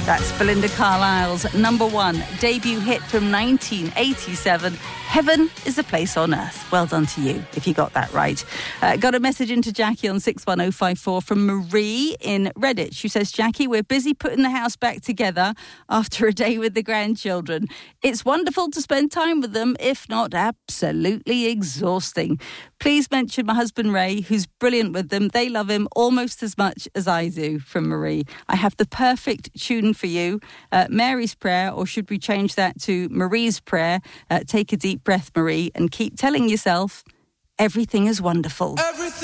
That's Belinda Carlisle's number one debut hit from 1987. Heaven is a place on earth. Well done to you if you got that right. Got a message into Jackie on 61054 from Marie in Redditch, who says, Jackie, we're busy putting the house back together after a day with the grandchildren. It's wonderful to spend time with them, if not absolutely exhausting. Please mention my husband Ray, who's brilliant with them. They love him almost as much as I do, from Marie. I have the perfect tune for you, Mary's Prayer, or should we change that to Marie's Prayer? Take a deep breath, Marie, and keep telling yourself everything is wonderful. Everything